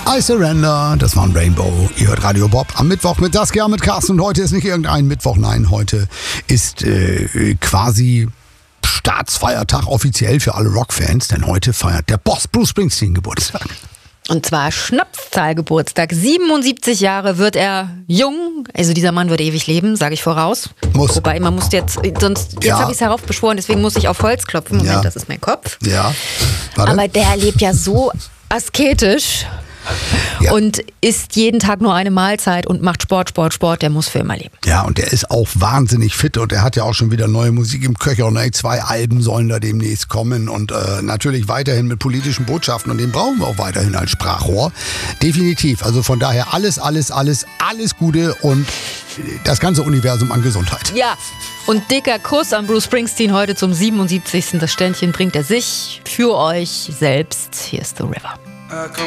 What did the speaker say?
I Surrender, das war ein Rainbow. Ihr hört Radio Bob am Mittwoch mit Saskia, mit Carsten. Und heute ist nicht irgendein Mittwoch, nein, heute ist quasi Staatsfeiertag offiziell für alle Rockfans, denn heute feiert der Boss Bruce Springsteen Geburtstag. Und zwar Schnapszahlgeburtstag. 77 Jahre wird er jung. Also dieser Mann wird ewig leben, sage ich voraus. Muss. Wobei, man muss jetzt Ja. habe ich es heraufbeschworen, deswegen muss ich auf Holz klopfen. Moment, Ja. das ist mein Kopf. Ja, warte. Aber der lebt ja so asketisch Ja. und isst jeden Tag nur eine Mahlzeit und macht Sport. Der muss für immer leben. Ja, und der ist auch wahnsinnig fit und er hat ja auch schon wieder neue Musik im Köcher und 2 Alben sollen da demnächst kommen und natürlich weiterhin mit politischen Botschaften und den brauchen wir auch weiterhin als Sprachrohr. Definitiv, also von daher alles Gute und das ganze Universum an Gesundheit. Ja, und dicker Kuss an Bruce Springsteen heute zum 77. Das Ständchen bringt er sich für euch selbst. Hier ist The River.